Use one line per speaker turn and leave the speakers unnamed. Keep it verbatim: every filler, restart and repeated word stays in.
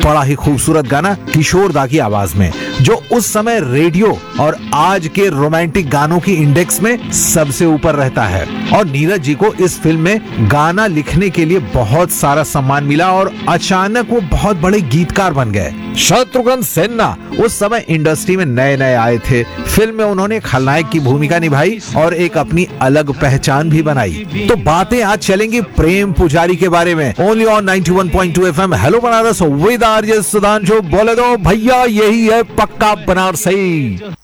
बड़ा ही खूबसूरत गाना किशोर दा की आवाज में, जो उस समय रेडियो और आज के रोमांटिक गानों की इंडेक्स में सबसे ऊपर रहता है। और नीरज जी को इस फिल्म में गाना लिखने के लिए बहुत सारा सम्मान मिला और अचानक वो बहुत बड़े गीतकार बन गए। शत्रुघ्न सिन्हा उस समय इंडस्ट्री में नए नए आए थे। फिल्म में उन्होंने खलनायक की भूमिका निभाई और एक अपनी अलग पहचान भी बनाई। तो बातें आज चलेंगी प्रेम पुजारी के बारे में, only on ninety one point two FM hello Banaras with RJ Sudhanshu. बोले दो भैया, यही है पक्का बनारसी।